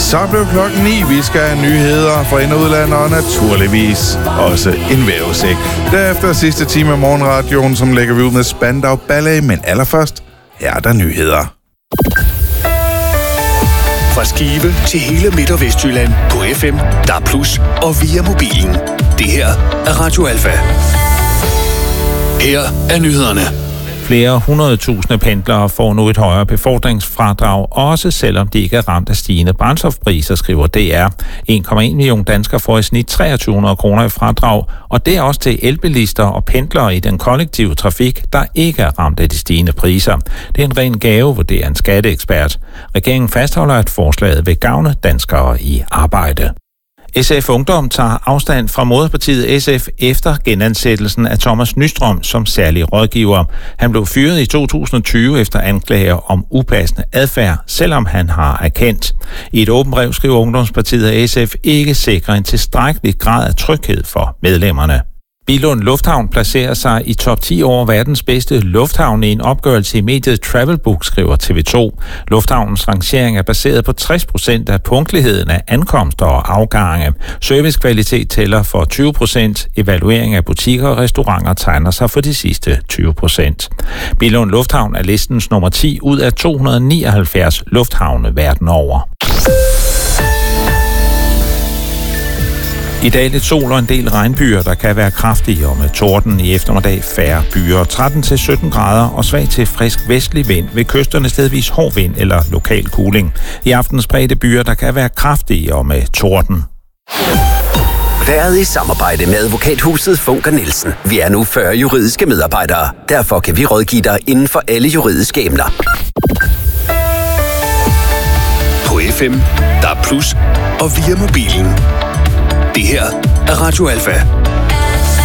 Så blev klokken 9. Vi skal have nyheder fra ind- og udland, og naturligvis også en vejrudsigt. Derefter sidste time af morgenradioen, som lægger vi ud med Spandau Ballet, men allerførst, her er der nyheder. Fra Skive til hele Midt- og Vestjylland på FM, DAB+ og via mobilen. Det her er Radio Alfa. Her er nyhederne. Flere 100.000 pendlere får nu et højere befordringsfradrag, også selvom de ikke er ramt af stigende brændstofpriser, skriver DR. 1,1 million danskere får i snit 2300 kroner i fradrag, og det er også til elbilister og pendlere i den kollektive trafik, der ikke er ramt af de stigende priser. Det er en ren gave, vurderer en skatteekspert. Regeringen fastholder, at forslaget vil gavne danskere i arbejde. SF Ungdom tager afstand fra moderpartiet SF efter genansættelsen af Thomas Nystrøm som særlig rådgiver. Han blev fyret i 2020 efter anklager om upassende adfærd, selvom han har erkendt. I et åbent brev skriver Ungdomspartiet, at SF ikke sikrer en tilstrækkelig grad af tryghed for medlemmerne. Billund Lufthavn placerer sig i top 10 over verdens bedste lufthavn i en opgørelse i mediet Travelbook, skriver TV2. Lufthavnens rangering er baseret på 60% af punktligheden af ankomster og afgange. Servicekvalitet tæller for 20%. Evaluering af butikker og restauranter tegner sig for de sidste 20%. Billund Lufthavn er listens nummer 10 ud af 279 lufthavne verden over. I dag lidt sol og en del regnbyer, der kan være kraftige, og med torden i eftermiddag færre byer. 13-17 grader og svag til frisk vestlig vind. Ved kysterne stedvis hård vind eller lokal kuling. I aften spredte byer, der kan være kraftige og med torden. Været i samarbejde med advokathuset Funker Nielsen. Vi er nu 40 juridiske medarbejdere. Derfor kan vi rådgive dig inden for alle juridiske emner. På FM, DAB+ og via mobilen. Det her er Radio Alfa.